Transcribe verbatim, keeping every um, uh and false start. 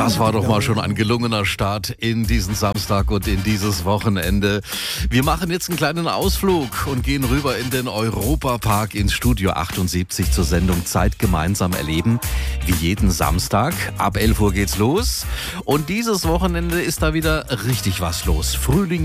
Das war doch mal schon ein gelungener Start in diesen Samstag und in dieses Wochenende. Wir machen jetzt einen kleinen Ausflug und gehen rüber in den Europapark ins Studio achtundsiebzig zur Sendung Zeit gemeinsam erleben. Wie jeden Samstag. Ab elf Uhr geht's los. Und dieses Wochenende ist da wieder richtig was los. Frühling